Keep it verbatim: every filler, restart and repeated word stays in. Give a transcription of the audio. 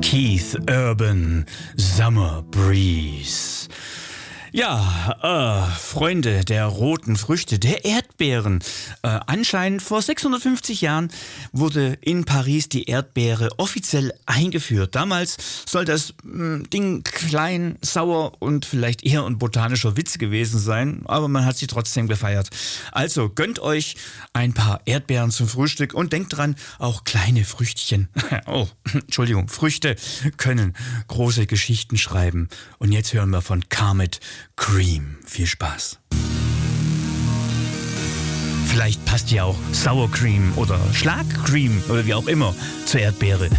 Keith Urban, Summer Breeze. Ja, äh, Freunde der roten Früchte, der Erdbeeren. Äh, anscheinend vor sechshundertfünfzig Jahren wurde in Paris die Erdbeere offiziell eingeführt. Damals soll das mh, Ding klein, sauer und vielleicht eher ein botanischer Witz gewesen sein, aber man hat sie trotzdem gefeiert. Also gönnt euch ein paar Erdbeeren zum Frühstück und denkt dran, auch kleine Früchtchen, oh, Entschuldigung, Früchte können große Geschichten schreiben. Und jetzt hören wir von Comet Cream. Viel Spaß. Vielleicht passt ja auch Sour Cream oder Schlagcream oder wie auch immer zur Erdbeere.